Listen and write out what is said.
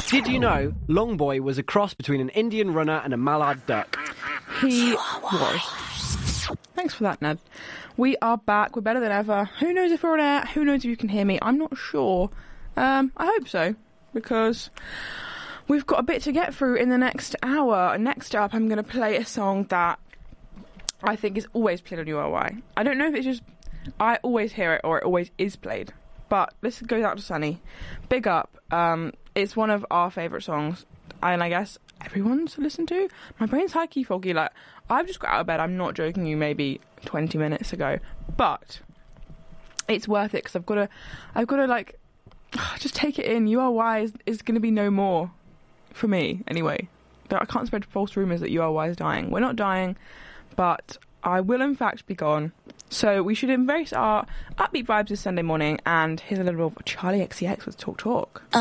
Did you know Longboy was a cross between an Indian runner and a mallard duck? He was. Thanks for that, Ned. We are back. We're better than ever. Who knows if we're on air? Who knows if you can hear me? I'm not sure. I hope so, because we've got a bit to get through in the next hour. Next up, I'm going to play a song that I think is always played on URY. I don't know if it's just I always hear it or it always is played, but this goes out to Sunny. Big up. It's one of our favourite songs, and I guess everyone's listened to. My brain's high-key foggy. Like, I've just got out of bed. I'm not joking you, maybe 20 minutes ago, but it's worth it because I've got to like just take it in. URY is going to be no more for me anyway. But I can't spread false rumours that URY is dying. We're not dying, but I will in fact be gone. So we should embrace our upbeat vibes this Sunday morning, and here's a little bit of Charlie XCX with Talk Talk.